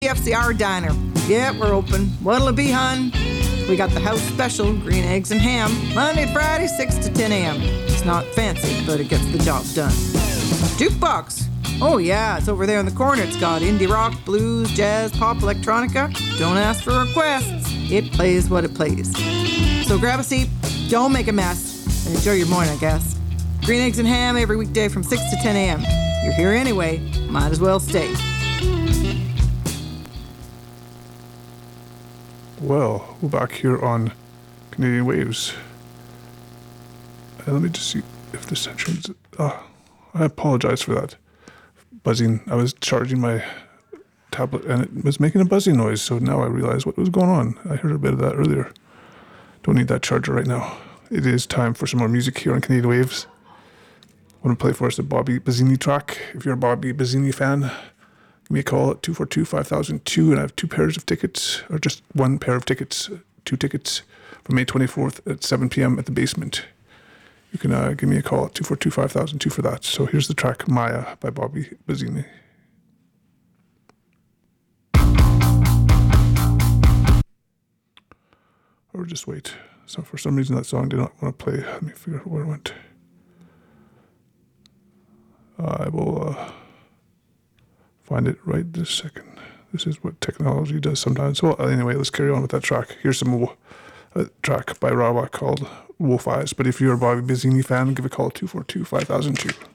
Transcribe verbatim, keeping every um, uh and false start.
F C R Diner. Yeah, we're open. What'll it be, hun? We got the house special, green eggs and ham, Monday to Friday, six to ten a.m. It's not fancy, but it gets the job done. Jukebox. Oh yeah, it's over there in the corner. It's got indie rock, blues, jazz, pop, electronica. Don't ask for requests. It plays what it plays. So grab a seat, don't make a mess, and enjoy your morning, I guess. Green eggs and ham every weekday from six to ten a.m. You're here anyway, might as well stay. Well, we're back here on Canadian Waves. Uh, let me just see if this turns. Oh, I apologize for that buzzing. I was charging my tablet and it was making a buzzing noise, so now I realize what was going on. I heard a bit of that earlier. Don't need that charger right now. It is time for some more music here on Canadian Waves. I'm going to play for us a Bobby Bazzini track. If you're a Bobby Bazzini fan, give me a call at two four two, five thousand two, and I have two pairs of tickets, or just one pair of tickets, two tickets for May twenty-fourth at seven p.m. at the Basement. You can uh, give me a call at two four two, five thousand two for that. So here's the track Maya by Bobby Bazzini. Or just wait. So for some reason that song did not want to play. Let me figure out where it went. I will uh, find it right this second. This is what technology does sometimes. Well, anyway, let's carry on with that track. Here's some a track by Rawa called Wolf Eyes. But if you're a Bobby Bazzini fan, give a call at two four two, five thousand two.